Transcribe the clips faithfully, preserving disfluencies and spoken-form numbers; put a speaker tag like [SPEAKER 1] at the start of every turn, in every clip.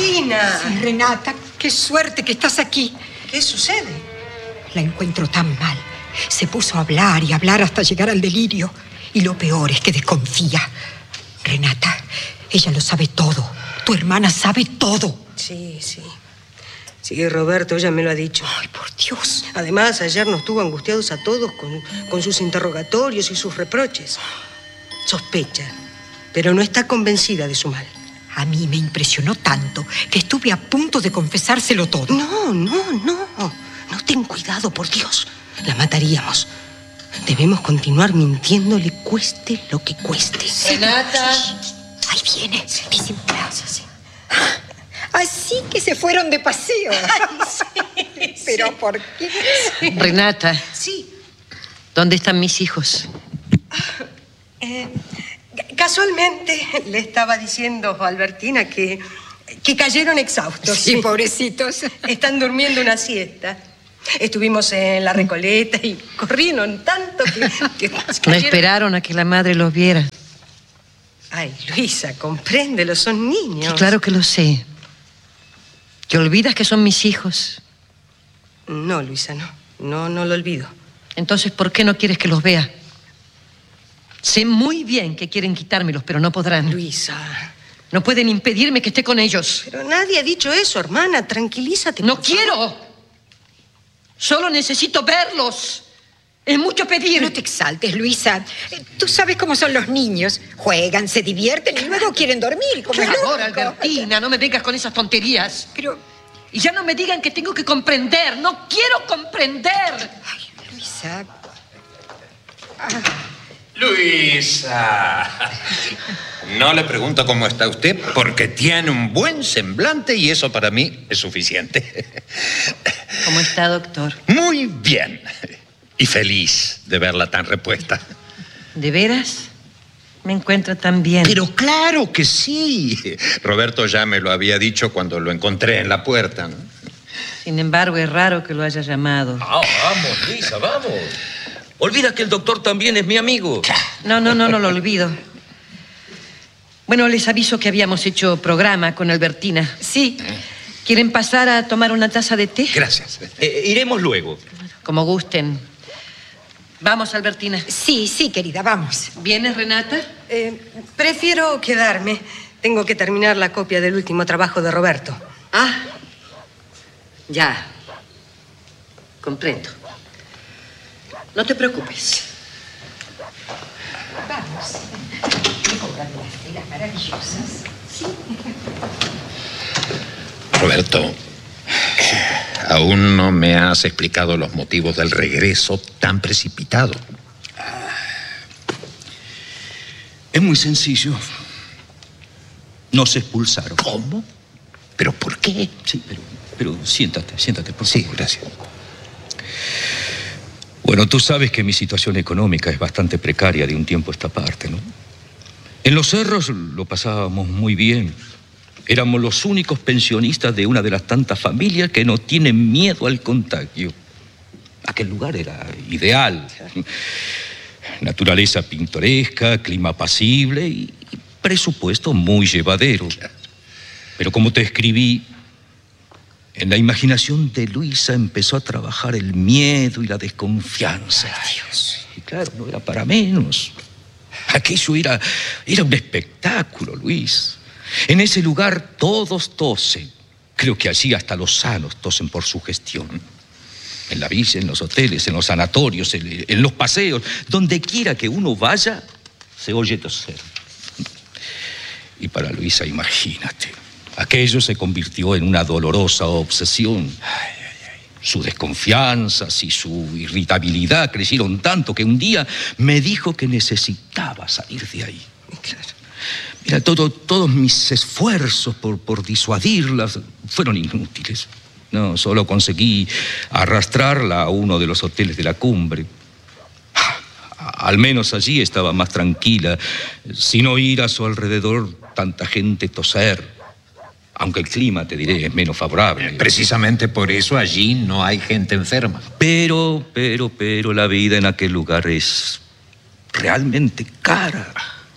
[SPEAKER 1] Albertina.
[SPEAKER 2] Sí, Renata, qué suerte que estás aquí.
[SPEAKER 1] ¿Qué sucede?
[SPEAKER 2] La encuentro tan mal. Se puso a hablar y hablar hasta llegar al delirio. Y lo peor es que desconfía. Renata, ella lo sabe todo. Tu hermana sabe todo.
[SPEAKER 1] Sí, sí. Sí, Roberto, ella me lo ha dicho.
[SPEAKER 2] Ay, por Dios.
[SPEAKER 1] Además, ayer nos tuvo angustiados a todos con, con sus interrogatorios y sus reproches. Sospecha, pero no está convencida de su mal.
[SPEAKER 2] A mí me impresionó tanto que estuve a punto de confesárselo todo.
[SPEAKER 1] No, no, no. No, ten cuidado, por Dios. La mataríamos. Debemos continuar mintiéndole, cueste lo que cueste.
[SPEAKER 3] Renata.
[SPEAKER 2] Ahí viene. Disimulados. Así que se fueron de paseo.
[SPEAKER 1] Ay, sí,
[SPEAKER 2] ¿Pero
[SPEAKER 1] sí.
[SPEAKER 2] por qué?
[SPEAKER 3] Renata.
[SPEAKER 1] Sí.
[SPEAKER 3] ¿Dónde están mis hijos?
[SPEAKER 1] Eh, casualmente le estaba diciendo a Albertina que, que cayeron exhaustos.
[SPEAKER 2] Sí, pobrecitos.
[SPEAKER 1] Están durmiendo una siesta. Estuvimos en la Recoleta y corrieron tanto que... que
[SPEAKER 3] No
[SPEAKER 1] cayeron...
[SPEAKER 3] esperaron a que la madre los viera.
[SPEAKER 1] Ay, Luisa, compréndelo, son niños.
[SPEAKER 3] Sí, claro que lo sé. ¿Te olvidas que son mis hijos?
[SPEAKER 1] No, Luisa, no. No, no lo olvido.
[SPEAKER 3] Entonces, ¿por qué no quieres que los vea? Sé muy bien que quieren quitármelos, pero no podrán.
[SPEAKER 1] Luisa...
[SPEAKER 3] No pueden impedirme que esté con ellos.
[SPEAKER 1] Pero nadie ha dicho eso, hermana. Tranquilízate.
[SPEAKER 3] No quiero. Solo necesito verlos. Es mucho pedir.
[SPEAKER 2] No te exaltes, Luisa. Tú sabes cómo son los niños. Juegan, se divierten y luego quieren dormir. Como
[SPEAKER 3] Por
[SPEAKER 2] es
[SPEAKER 3] favor,
[SPEAKER 2] lógico.
[SPEAKER 3] Albertina, no me vengas con esas tonterías.
[SPEAKER 2] Pero...
[SPEAKER 3] Y ya no me digan que tengo que comprender. No quiero comprender.
[SPEAKER 2] Ay, Luisa... Ah.
[SPEAKER 4] Luisa. No le pregunto cómo está usted porque tiene un buen semblante y eso para mí es suficiente.
[SPEAKER 3] ¿Cómo está, doctor?
[SPEAKER 4] Muy bien. Y feliz de verla tan repuesta.
[SPEAKER 3] ¿De veras? Me encuentra tan bien.
[SPEAKER 4] Pero claro que sí. Roberto ya me lo había dicho cuando lo encontré en la puerta, ¿no?
[SPEAKER 3] Sin embargo, es raro que lo haya llamado.
[SPEAKER 5] Ah, vamos, Luisa, vamos. Olvida que el doctor también es mi amigo.
[SPEAKER 3] No, no, no, no lo olvido. Bueno, les aviso que habíamos hecho programa con Albertina.
[SPEAKER 2] Sí.
[SPEAKER 3] ¿Quieren pasar a tomar una taza de té?
[SPEAKER 4] Gracias.
[SPEAKER 5] Eh, iremos luego.
[SPEAKER 3] Como gusten. Vamos, Albertina.
[SPEAKER 2] Sí, sí, querida, vamos.
[SPEAKER 3] ¿Vienes, Renata?
[SPEAKER 1] Eh, prefiero quedarme. Tengo que terminar la copia del último trabajo de Roberto.
[SPEAKER 3] Ah, ya. Comprendo. No te preocupes.
[SPEAKER 2] Vamos. He comprado las telas maravillosas. Sí.
[SPEAKER 4] Roberto, aún no me has explicado los motivos del regreso tan precipitado.
[SPEAKER 6] Es muy sencillo. Nos expulsaron.
[SPEAKER 4] ¿Cómo? ¿Pero por qué?
[SPEAKER 6] Sí, pero, pero siéntate, siéntate, por
[SPEAKER 4] Sí,
[SPEAKER 6] favor.
[SPEAKER 4] gracias.
[SPEAKER 6] Bueno, tú sabes que mi situación económica es bastante precaria de un tiempo a esta parte, ¿no? En los cerros lo pasábamos muy bien. Éramos los únicos pensionistas de una de las tantas familias que no tienen miedo al contagio. Aquel lugar era ideal. Naturaleza pintoresca, clima apacible y presupuesto muy llevadero. Pero como te escribí, en la imaginación de Luisa empezó a trabajar el miedo y la desconfianza. Dios. Y claro, no era para menos. Aquello era, era un espectáculo, Luis. En ese lugar todos tosen. Creo que allí hasta los sanos tosen por su gestión. En la villa, en los hoteles, en los sanatorios, en, en los paseos, donde quiera que uno vaya, se oye toser. Y para Luisa, imagínate, aquello se convirtió en una dolorosa obsesión. Ay, ay, ay. Su desconfianza y su irritabilidad crecieron tanto que un día me dijo que necesitaba salir de ahí. Claro. Mira, todo, todos mis esfuerzos por, por disuadirlas fueron inútiles. No, solo conseguí arrastrarla a uno de los hoteles de la cumbre. Al menos allí estaba más tranquila, sin oír a su alrededor tanta gente toser. Aunque el clima, te diré, es menos favorable.
[SPEAKER 4] Precisamente por eso allí no hay gente enferma.
[SPEAKER 6] Pero, pero, pero la vida en aquel lugar es realmente cara.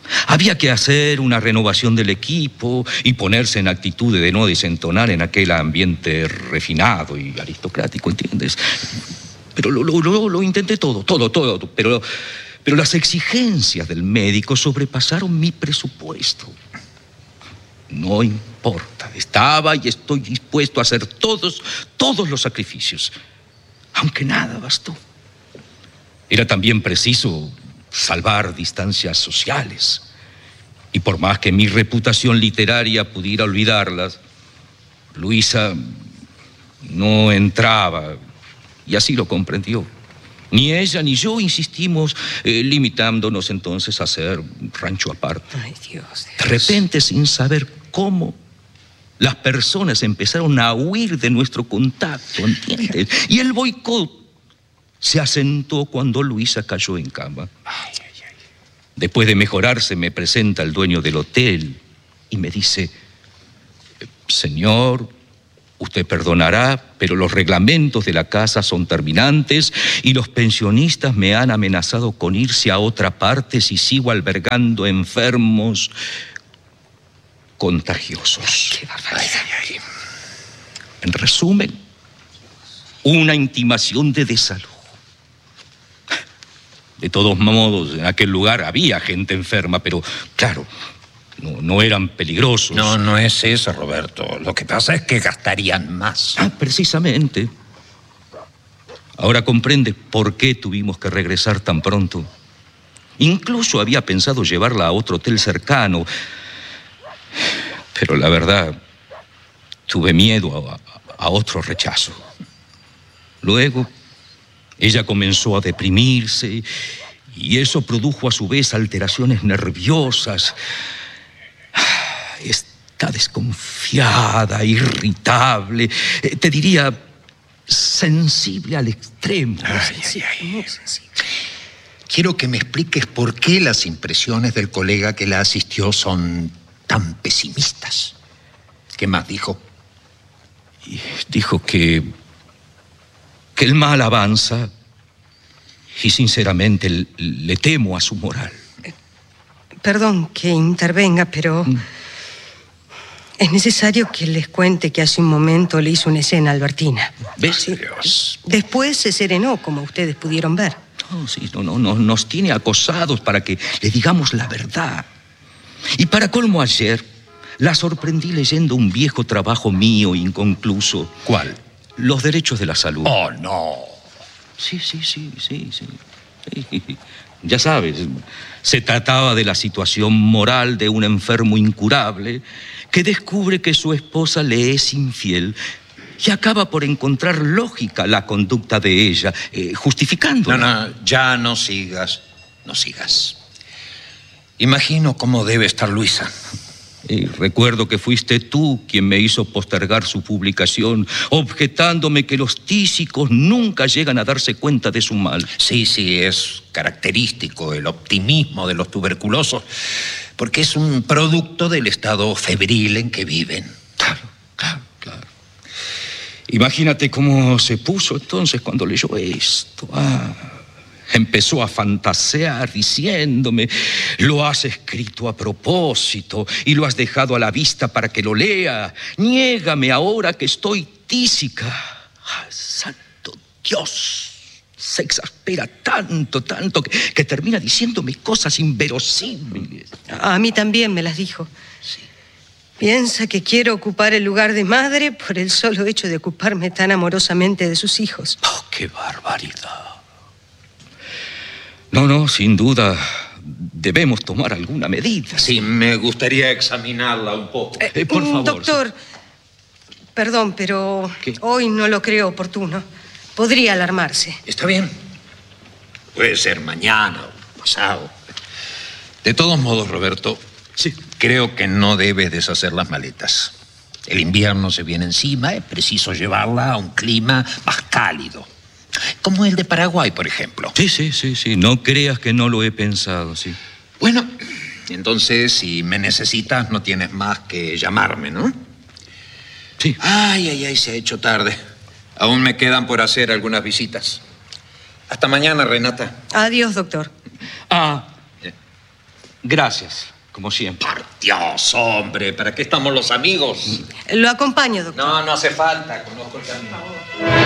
[SPEAKER 6] Había que hacer una renovación del equipo y ponerse en actitud de no desentonar en aquel ambiente refinado y aristocrático, ¿entiendes? Pero lo, lo, lo, lo intenté todo, todo, todo, pero, pero las exigencias del médico sobrepasaron mi presupuesto. No importa, estaba y estoy dispuesto a hacer todos, todos los sacrificios, aunque nada bastó. Era también preciso salvar distancias sociales. Y por más que mi reputación literaria pudiera olvidarlas, Luisa no entraba, y así lo comprendió. Ni ella ni yo insistimos, eh, limitándonos entonces a hacer rancho aparte.
[SPEAKER 1] Ay, Dios, Dios.
[SPEAKER 6] De repente, sin saber cómo, las personas empezaron a huir de nuestro contacto, ¿entiendes? Y el boicot se asentó cuando Luisa cayó en cama. Ay, ay, ay. Después de mejorarse, me presenta el dueño del hotel y me dice: señor, usted perdonará, pero los reglamentos de la casa son terminantes y los pensionistas me han amenazado con irse a otra parte si sigo albergando enfermos contagiosos.
[SPEAKER 1] Ay, qué barbaridad.
[SPEAKER 6] Ay, ay, ay. En resumen, una intimación de desalojo. De todos modos, en aquel lugar había gente enferma, pero claro, no, no eran peligrosos.
[SPEAKER 4] No, no es eso, Roberto. Lo que pasa es que gastarían más.
[SPEAKER 6] Ah, precisamente. Ahora comprende por qué tuvimos que regresar tan pronto. Incluso había pensado llevarla a otro hotel cercano. Pero la verdad, tuve miedo a, a, a otro rechazo. Luego, ella comenzó a deprimirse y eso produjo a su vez alteraciones nerviosas. Está desconfiada, irritable, te diría sensible al extremo.
[SPEAKER 4] Ay, ay, ay. Quiero que me expliques por qué las impresiones del colega que la asistió son tan pesimistas. ¿Qué más dijo?
[SPEAKER 6] Y dijo que, que el mal avanza y sinceramente le, le temo a su moral.
[SPEAKER 1] Perdón que intervenga, pero mm. es necesario que les cuente que hace un momento le hizo una escena a Albertina.
[SPEAKER 6] ¿Ves?
[SPEAKER 1] Sí.
[SPEAKER 4] Dios.
[SPEAKER 1] Después se serenó, como ustedes pudieron ver.
[SPEAKER 6] No, sí, no, no, no, nos tiene acosados para que le digamos la verdad. Y para colmo, ayer la sorprendí leyendo un viejo trabajo mío inconcluso.
[SPEAKER 4] ¿Cuál?
[SPEAKER 6] Los derechos de la salud.
[SPEAKER 4] Oh, no.
[SPEAKER 6] Sí, sí, sí, sí, sí. sí. Ya sabes, se trataba de la situación moral de un enfermo incurable que descubre que su esposa le es infiel y acaba por encontrar lógica la conducta de ella, eh, justificándola.
[SPEAKER 4] No, no, ya no sigas, no sigas. Imagino cómo debe estar Luisa.
[SPEAKER 6] Y recuerdo que fuiste tú quien me hizo postergar su publicación, objetándome que los tísicos nunca llegan a darse cuenta de su mal.
[SPEAKER 4] Sí, sí, es característico el optimismo de los tuberculosos, porque es un producto del estado febril en que viven.
[SPEAKER 6] Claro, claro, claro. Imagínate cómo se puso entonces cuando leyó esto. Ah... Empezó a fantasear diciéndome: lo has escrito a propósito y lo has dejado a la vista para que lo lea. Niégame ahora que estoy tísica. ¡Ay, santo Dios! Se exaspera tanto, tanto, que, que termina diciéndome cosas inverosímiles.
[SPEAKER 1] A mí también me las dijo.
[SPEAKER 6] Sí.
[SPEAKER 1] Piensa que quiero ocupar el lugar de madre por el solo hecho de ocuparme tan amorosamente de sus hijos.
[SPEAKER 6] ¡Oh, qué barbaridad! No, no, sin duda debemos tomar alguna medida.
[SPEAKER 4] Sí, me gustaría examinarla un poco.
[SPEAKER 1] Eh,
[SPEAKER 6] Eh, por favor.
[SPEAKER 1] Doctor, perdón, pero
[SPEAKER 6] ¿Qué?
[SPEAKER 1] hoy no lo creo oportuno. Podría alarmarse.
[SPEAKER 4] Está bien. Puede ser mañana o pasado. De todos modos, Roberto,
[SPEAKER 6] Sí.
[SPEAKER 4] creo que no debes deshacer las maletas. El invierno se viene encima, es preciso llevarla a un clima más cálido. Como el de Paraguay, por ejemplo.
[SPEAKER 6] Sí, sí, sí, sí. No creas que no lo he pensado, sí.
[SPEAKER 4] Bueno, entonces, si me necesitas, no tienes más que llamarme, ¿no?
[SPEAKER 6] Sí.
[SPEAKER 4] Ay, ay, ay, se ha hecho tarde. Aún me quedan por hacer algunas visitas. Hasta mañana, Renata.
[SPEAKER 1] Adiós, doctor.
[SPEAKER 6] Ah, Gracias, como siempre.
[SPEAKER 4] Por Dios, hombre, ¿para qué estamos los amigos?
[SPEAKER 1] Lo acompaño, doctor.
[SPEAKER 4] No, no hace falta, conozco el camino.